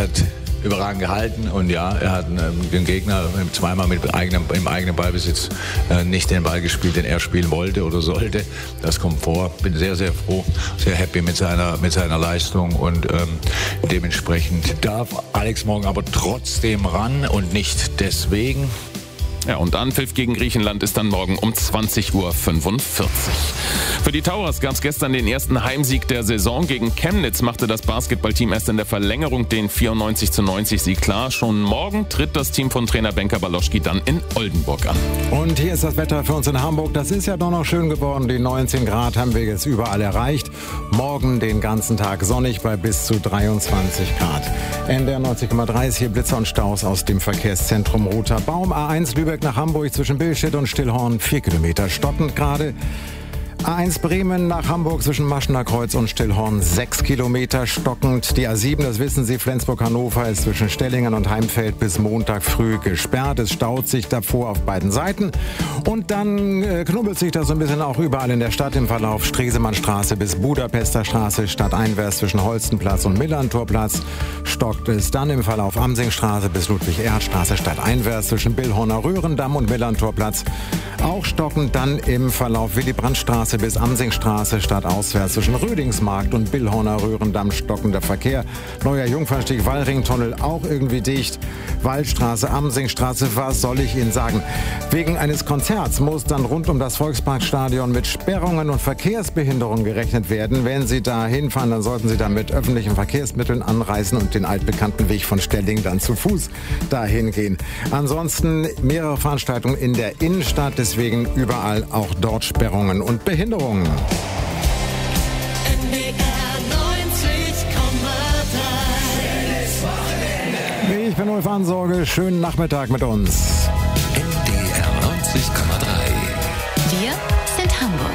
hat überragend gehalten und ja, er hat den Gegner zweimal im eigenen Ballbesitz nicht den Ball gespielt, den er spielen wollte oder sollte. Das kommt vor. Bin sehr, sehr froh, sehr happy mit seiner Leistung und dementsprechend darf Alex morgen aber trotzdem ran und nicht deswegen. Ja, und Anpfiff gegen Griechenland ist dann morgen um 20:45 Uhr. Für die Tauras gab es gestern den ersten Heimsieg der Saison. Gegen Chemnitz machte das Basketballteam erst in der Verlängerung den 94:90-Sieg klar. Schon morgen tritt das Team von Trainer Benka Baloschki dann in Oldenburg an. Und hier ist das Wetter für uns in Hamburg. Das ist ja doch noch schön geworden. Die 19 Grad haben wir jetzt überall erreicht. Morgen den ganzen Tag sonnig bei bis zu 23 Grad. NDR 90,3 ist hier Blitzer und Staus aus dem Verkehrszentrum Roter Baum. A1 Lübeck nach Hamburg zwischen Billstedt und Stillhorn 4 Kilometer stockend gerade. A1 Bremen nach Hamburg zwischen Maschener Kreuz und Stillhorn 6 Kilometer stockend. Die A7, das wissen Sie, Flensburg-Hannover ist zwischen Stellingen und Heimfeld bis Montag früh gesperrt. Es staut sich davor auf beiden Seiten. Und dann knubbelt sich das so ein bisschen auch überall in der Stadt im Verlauf Stresemannstraße bis Budapester Straße, stadteinwärts zwischen Holstenplatz und Millantorplatz. Stockt es dann im Verlauf Amsingstraße bis Ludwig-Erhard-Straße, stadteinwärts zwischen Billhorner Röhrendamm und Millantorplatz. Auch stockend dann im Verlauf Willy-Brandt-Straße bis Amsingstraße, stadtauswärts zwischen Rödingsmarkt und Billhorner Röhrendamm stockender Verkehr. Neuer Jungfernstieg, Wallringtunnel auch irgendwie dicht. Waldstraße, Amsingstraße, was soll ich Ihnen sagen? Wegen eines Konzerts muss dann rund um das Volksparkstadion mit Sperrungen und Verkehrsbehinderungen gerechnet werden. Wenn Sie da hinfahren, dann sollten Sie da mit öffentlichen Verkehrsmitteln anreisen und den altbekannten Weg von Stelling dann zu Fuß dahin gehen. Ansonsten mehrere Veranstaltungen in der Innenstadt, deswegen überall auch dort Sperrungen und Behinderungen. Ich bin Ulf Ansorge, schönen Nachmittag mit uns. NDR 90,3. Wir sind Hamburg.